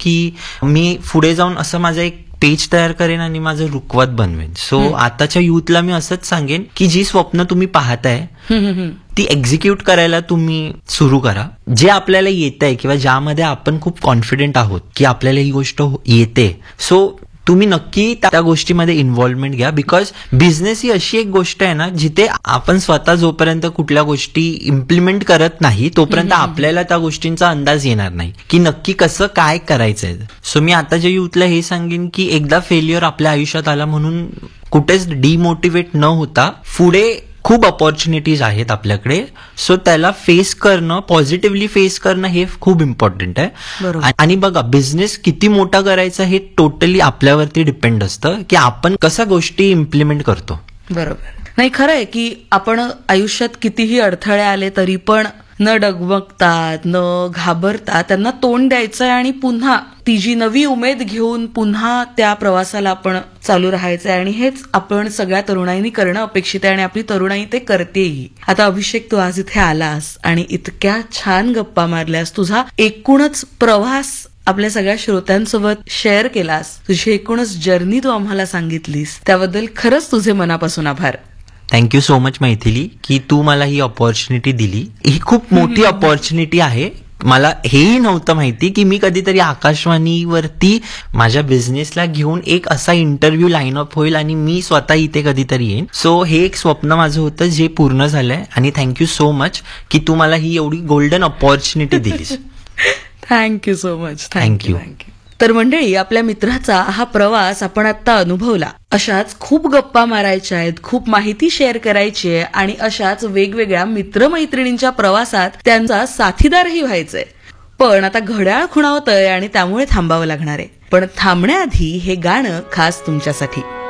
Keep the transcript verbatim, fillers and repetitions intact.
की मी पुढे जाऊन असं माझं एक पेज तयार करेन आणि माझं रुखवत बनवेन. सो आताच्या युथला मी असंच सांगेन की जी स्वप्न तुम्ही पाहताय ती एक्झिक्यूट करायला तुम्ही सुरू करा. जे आपल्याला येत आहे किंवा ज्यामध्ये आपण खूप कॉन्फिडेंट आहोत की आपल्याला ही गोष्ट येते, सो तुम्ही नक्की त्या गोष्टीमध्ये इन्व्हॉल्वमेंट घ्या. बिकॉज बिझनेस ही अशी एक गोष्ट आहे ना जिथे आपण स्वतः जोपर्यंत कुठल्या गोष्टी इम्प्लिमेंट करत नाही तोपर्यंत आपल्याला त्या गोष्टींचा अंदाज येणार नाही की नक्की कसं काय करायचंय. सो मी आताच्या युथला हे सांगेन की एकदा फेल्युअर आपल्या आयुष्यात आला म्हणून कुठेच डिमोटिवेट न होता पुढे खूप अपॉर्च्युनिटीज आहेत आपल्याकडे. सो त्याला फेस करणं, पॉझिटिव्हली फेस करणं हे खूप इम्पॉर्टंट आहे. आणि बघा, बिझनेस किती मोठा करायचा हे टोटली आपल्यावरती डिपेंड असतं की आपण कशा गोष्टी इम्प्लिमेंट करतो. बरोबर. नाही, खरं आहे की आपण आयुष्यात कितीही अडथळे आले तरी पण न डगमगता न घाबरता त्यांना तोंड द्यायचंय आणि पुन्हा ती जी नवी उमेद घेऊन पुन्हा त्या प्रवासाला आपण चालू राहायचंय. आणि हेच आपण सगळ्या तरुणाईंनी करणं अपेक्षित आहे आणि आपली तरुणाई ते करतेही. आता अभिषेक, तू आज इथे आलास आणि इतक्या छान गप्पा मारल्यास, तुझा एकूणच प्रवास आपल्या सगळ्या श्रोत्यांसोबत शेअर केलास, तुझी एकूणच जर्नी तू आम्हाला सांगितलीस, त्याबद्दल खरंच तुझे मनापासून आभार. थँक्यू सो मच मैथिली की तू मला ही ऑपॉर्च्युनिटी दिली. ही खूप मोठी ऑपॉर्च्युनिटी आहे. मला हेही नव्हतं माहिती की मी कधीतरी आकाशवाणीवरती माझ्या बिझनेसला घेऊन एक असा इंटरव्ह्यू लाईनअप होईल आणि मी स्वतः इथे कधीतरी येईन. सो हे एक स्वप्न माझं होतं जे पूर्ण झालंय आणि थँक्यू सो मच की तू मला ही एवढी golden opportunity दिलीस. Thank you so much. Thank you. तर मंडळी, आपल्या मित्राचा हा प्रवास आपण आता अनुभवला. अशाच खूप गप्पा मारायच्या आहेत, खूप माहिती शेअर करायची आहे आणि अशाच वेगवेगळ्या मित्रमैत्रिणींच्या प्रवासात त्यांचा साथीदारही व्हायचंय. पण आता घड्याळ खुणावतंय आणि त्यामुळे थांबावं लागणार आहे. पण थांबण्याआधी हे गाणं खास तुमच्यासाठी.